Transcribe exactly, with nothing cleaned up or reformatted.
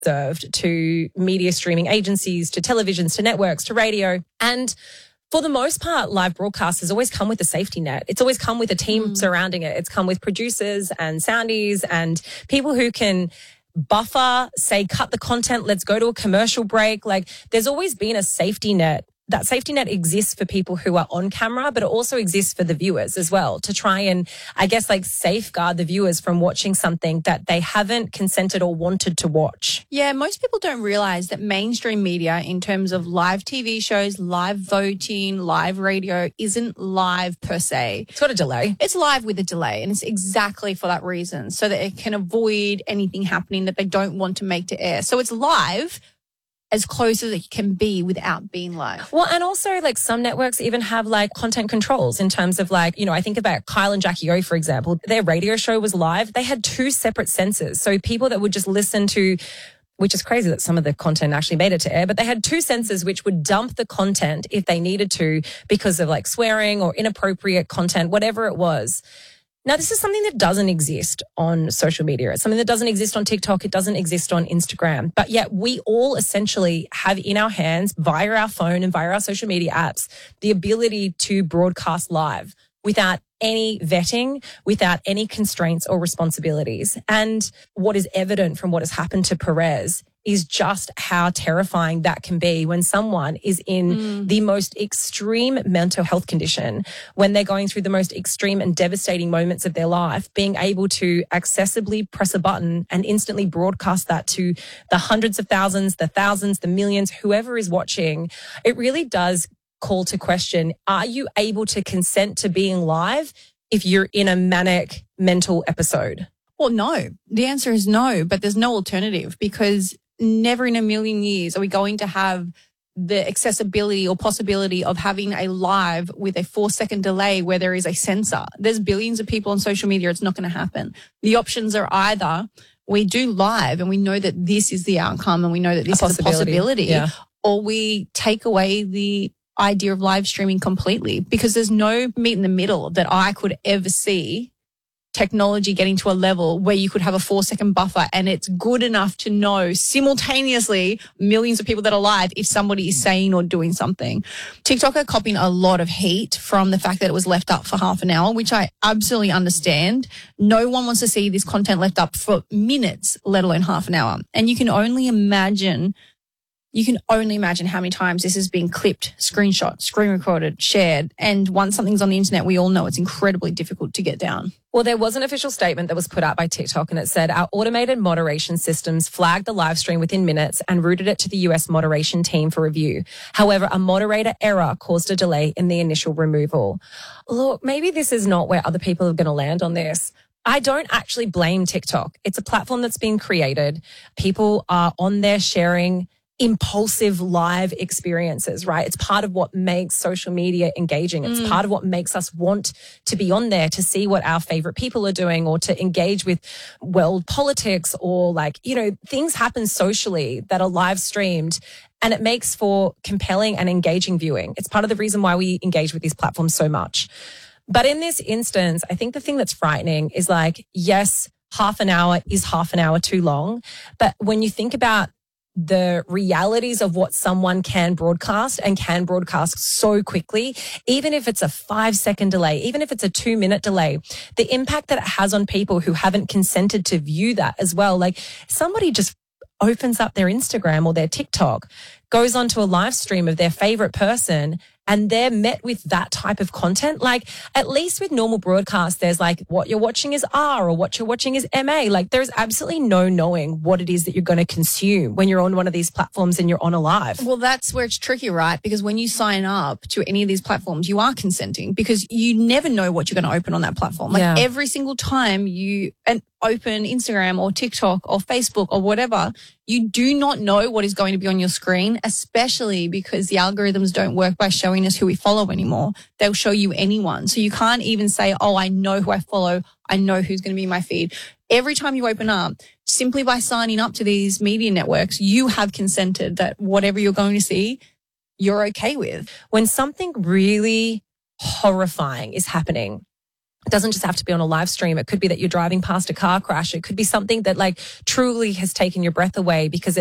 served to media streaming agencies, to televisions, to networks, to radio. And for the most part, live broadcast has always come with a safety net. It's always come with a team mm. surrounding it. It's come with producers and soundies and people who can buffer, say, cut the content, let's go to a commercial break. Like, there's always been a safety net. That safety net exists for people who are on camera, but it also exists for the viewers as well, to try and, I guess, like, safeguard the viewers from watching something that they haven't consented or wanted to watch. Yeah, most people don't realize that mainstream media, in terms of live T V shows, live voting, live radio, isn't live per se. It's got a delay. It's live with a delay, and it's exactly for that reason, so that it can avoid anything happening that they don't want to make to air. So it's live as close as it can be without being live. Well, and also, like, some networks even have, like, content controls in terms of, like, you know, I think about Kyle and Jackie O, for example. Their radio show was live. They had two separate censors. So people that would just listen to, which is crazy that some of the content actually made it to air, but they had two censors which would dump the content if they needed to because of, like, swearing or inappropriate content, whatever it was. Now, this is something that doesn't exist on social media. It's something that doesn't exist on TikTok. It doesn't exist on Instagram. But yet we all essentially have in our hands, via our phone and via our social media apps, the ability to broadcast live without any vetting, without any constraints or responsibilities. And what is evident from what has happened to Perez is just how terrifying that can be when someone is in mm. the most extreme mental health condition, when they're going through the most extreme and devastating moments of their life, being able to accessibly press a button and instantly broadcast that to the hundreds of thousands, the thousands, the millions, whoever is watching. It really does call to question, are you able to consent to being live if you're in a manic mental episode? Well, no. The answer is no, but there's no alternative, because never in a million years are we going to have the accessibility or possibility of having a live with a four second delay where there is a censor. There's billions of people on social media. It's not going to happen. The options are either we do live and we know that this is the outcome and we know that this a is a possibility, yeah. or we take away the idea of live streaming completely, because there's no meet in the middle that I could ever see technology getting to a level where you could have a four second buffer and it's good enough to know simultaneously millions of people that are live if somebody is saying or doing something. TikTok are copying a lot of heat from the fact that it was left up for half an hour, which I absolutely understand. No one wants to see this content left up for minutes, let alone half an hour. And you can only imagine You can only imagine how many times this has been clipped, screenshot, screen recorded, shared. And once something's on the internet, we all know it's incredibly difficult to get down. Well, there was an official statement that was put out by TikTok, and it said, our automated moderation systems flagged the live stream within minutes and routed it to the U S moderation team for review. However, a moderator error caused a delay in the initial removal. Look, maybe this is not where other people are going to land on this. I don't actually blame TikTok. It's a platform that's been created. People are on there sharing impulsive live experiences, right? It's part of what makes social media engaging. It's mm. part of what makes us want to be on there to see what our favorite people are doing, or to engage with world politics, or, like, you know, things happen socially that are live streamed, and it makes for compelling and engaging viewing. It's part of the reason why we engage with these platforms so much. But in this instance, I think the thing that's frightening is, like, yes, half an hour is half an hour too long. But when you think about the realities of what someone can broadcast and can broadcast so quickly, even if it's a five second delay, even if it's a two minute delay, the impact that it has on people who haven't consented to view that as well. Like, somebody just opens up their Instagram or their TikTok, goes onto a live stream of their favorite person, and they're met with that type of content. Like, at least with normal broadcast, there's, like, what you're watching is R or what you're watching is M A. Like, there's absolutely no knowing what it is that you're going to consume when you're on one of these platforms and you're on a live. Well, that's where it's tricky, right? Because when you sign up to any of these platforms, you are consenting, because you never know what you're going to open on that platform. Like, yeah. every single time you and open Instagram or TikTok or Facebook or whatever, you do not know what is going to be on your screen, especially because the algorithms don't work by showing us who we follow anymore. They'll show you anyone. So you can't even say, oh, I know who I follow. I know who's going to be in my feed. Every time you open up, simply by signing up to these media networks, you have consented that whatever you're going to see, you're okay with. When something really horrifying is happening doesn't just have to be on a live stream. It could be that you're driving past a car crash. It could be something that like truly has taken your breath away because